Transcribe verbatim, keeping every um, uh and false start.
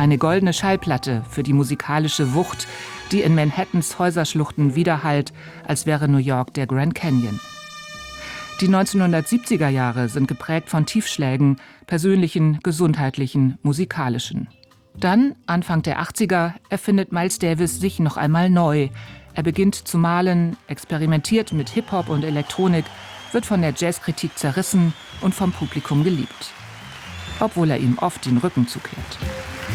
Eine goldene Schallplatte für die musikalische Wucht, die in Manhattans Häuserschluchten widerhallt, als wäre New York der Grand Canyon. Die neunzehnhundertsiebziger Jahre sind geprägt von Tiefschlägen, persönlichen, gesundheitlichen, musikalischen. Dann, Anfang der achtziger, erfindet Miles Davis sich noch einmal neu. Er beginnt zu malen, experimentiert mit Hip-Hop und Elektronik, wird von der Jazzkritik zerrissen und vom Publikum geliebt. Obwohl er ihm oft den Rücken zukehrt.